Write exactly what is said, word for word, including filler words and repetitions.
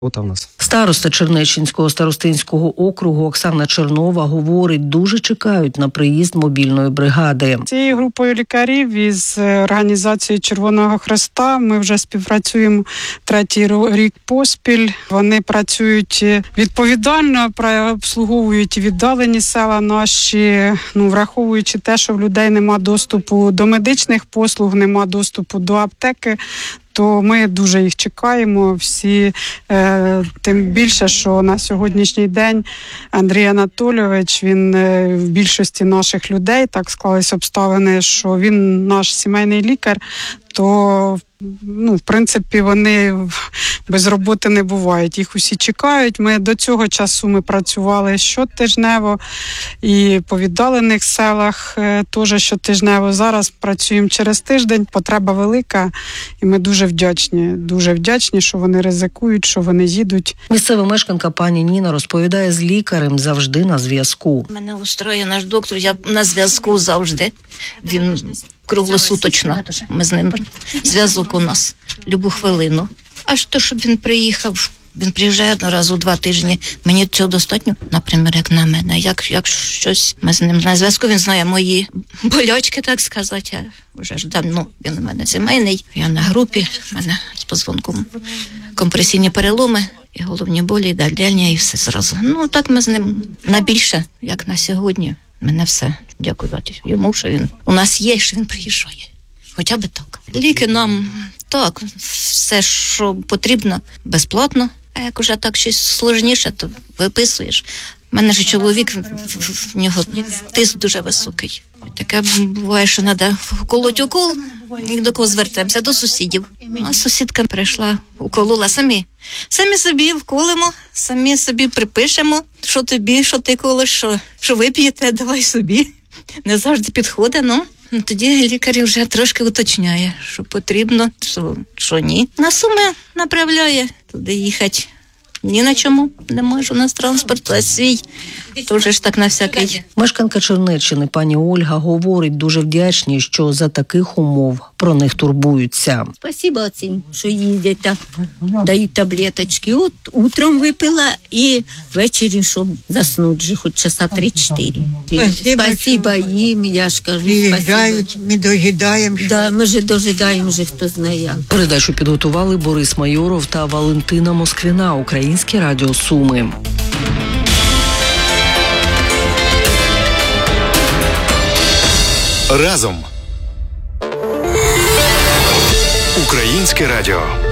От у нас. Староста Чернеччинського старостинського округу Оксана Чернова говорить, дуже чекають на приїзд мобільної бригади. Цією групою лікарів із організацією Червоного Хреста ми вже співпрацюємо третій рік поспіль. Вони працюють відповідально, обслуговують віддалені села наші, ну, враховуючи те, що в людей нема доступу до медичних послуг, нема доступу до аптеки, то ми дуже їх чекаємо всі, е, тим більше, що на сьогоднішній день Андрій Анатолійович, він е, в більшості наших людей, так склались обставини, що він наш сімейний лікар, то, ну, в принципі, вони без роботи не бувають. Їх усі чекають. Ми до цього часу ми працювали щотижнево і по віддалених селах е, теж щотижнево. Зараз працюємо через тиждень. Потреба велика, і ми дуже вдячні. Дуже вдячні, що вони ризикують, що вони їдуть. Місцева мешканка пані Ніна розповідає, з лікарем завжди на зв'язку. Мене устроює наш доктор, я на зв'язку завжди. Він круглосуточно. Ми з ним зв'язок у нас любу хвилину. Аж то, щоб він приїхав, він приїжджає одного разу у два тижні. Мені цього достатньо, наприклад, як на мене. Як, як щось, ми з ним на зв'язку, він знає мої болячки, так сказати. Я вже ж давно, він у мене сімейний. Я на групі, в мене з позвонком компресійні переломи, і головні болі, і дальня, і все зразу. Ну, так ми з ним на більше, як на сьогодні. Мене все. Дякувати йому, що він у нас є, що він приїжджає. Хоча б так. Ліки нам, так, все, що потрібно, безплатно. А як уже так щось сложніше, то виписуєш. У мене ж чоловік, в нього тиск дуже високий. Таке буває, що треба вколоть укол, і до кого звертаємося? До сусідів. А сусідка прийшла, уколола самі. Самі собі вколимо, самі собі припишемо, що тобі, що ти колиш, що, що ви п'єте, давай собі. Не завжди підходить, ну. Ну, тоді лікар вже трошки уточняє, що потрібно, що, що ні. На Суми направляє, туди їхати ні на чому не можу, у нас транспорт а свій, то вже ж так на всякий. Мешканка Чернеччини пані Ольга говорить, дуже вдячні, що за таких умов про них турбуються. Спасибо цим, що їздять, так, дають таблеточки. От утром випила і ввечері, щоб заснути вже хоч часа три-чотири. Спасибо їм, я ж кажу. Приїжджають, ми дожидаємо. Да, ми вже дожидаємо, вже хто знає. Передачу підготували Борис Майоров та Валентина Москвіна, Українське радіо Суми. Разом. Українське радіо.